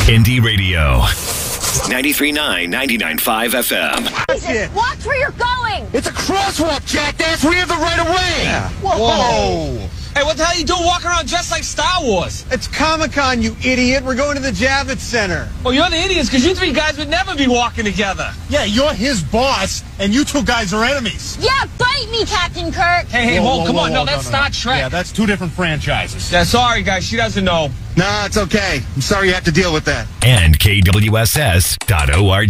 Indie Radio. 93.9, 99.5 FM. Jesus, watch where you're going! It's a crosswalk, jackass! We have the right of way! Yeah. Whoa! Hey, what the hell are you doing walking around dressed like Star Wars? It's Comic-Con, you idiot! We're going to the Javits Center. Oh, you're the idiots, because you three guys would never be walking together. Yeah, you're his boss, and you two guys are enemies. Yeah, bite me, Captain Kirk! Hey, come on. No, that's Star Trek. Yeah, that's two different franchises. Yeah, sorry, guys. She doesn't know. Nah, it's okay. I'm sorry you have to deal with that. And KWSS.org.